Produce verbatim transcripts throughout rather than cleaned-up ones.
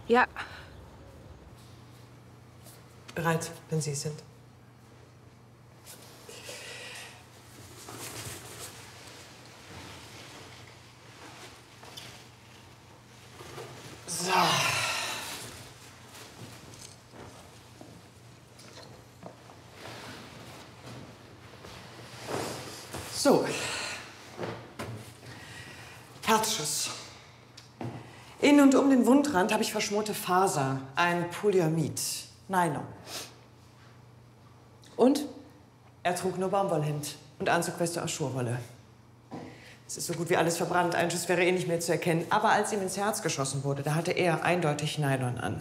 Ja. Bereit, wenn Sie es sind. So. So. Herzschuss. In und um den Wundrand habe ich verschmorte Faser, ein Polyamid, Nylon. Und er trug nur Baumwollhemd und Anzugweste aus Schurwolle. Es ist so gut wie alles verbrannt, ein Schuss wäre eh nicht mehr zu erkennen. Aber als ihm ins Herz geschossen wurde, da hatte er eindeutig Nylon an.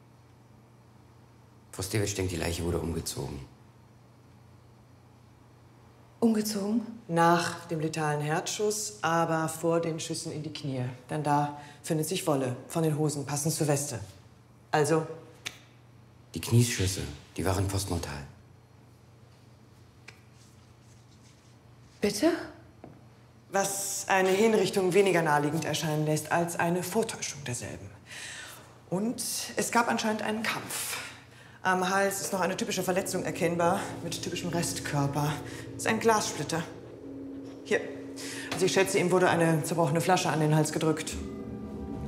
Frau Stewitsch denkt, die Leiche wurde umgezogen. Umgezogen? Nach dem letalen Herzschuss, aber vor den Schüssen in die Knie. Denn da findet sich Wolle von den Hosen, passend zur Weste. Also? Die Knieschüsse, die waren postmortal. Bitte? Was eine Hinrichtung weniger naheliegend erscheinen lässt als eine Vortäuschung derselben. Und es gab anscheinend einen Kampf. Am Hals ist noch eine typische Verletzung erkennbar, mit typischem Restkörper. Das ist ein Glassplitter. Hier. Also ich schätze, ihm wurde eine zerbrochene Flasche an den Hals gedrückt.